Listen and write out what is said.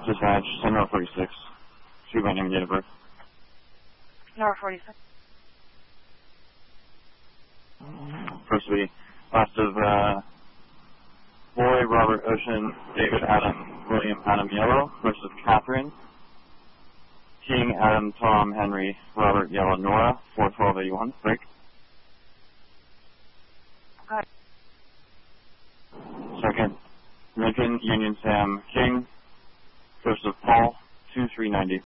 Dispatch, Senora 46. Shoot by name and date of birth. Senora 46. First will be last of Boy, Robert Ocean, David Adam, William Adam Yellow. First of Catherine. King Adam Tom Henry Robert Yellow Nora. 41281. Break. Got it. Second, Lincoln Union Sam King. First of Paul, 2390.